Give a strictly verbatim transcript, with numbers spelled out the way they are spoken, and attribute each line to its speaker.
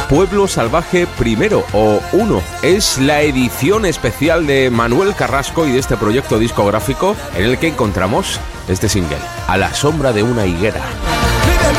Speaker 1: Pueblo Salvaje Primero o Uno. Es la edición especial de Manuel Carrasco y de este proyecto discográfico en el que encontramos este single, A la sombra de una higuera.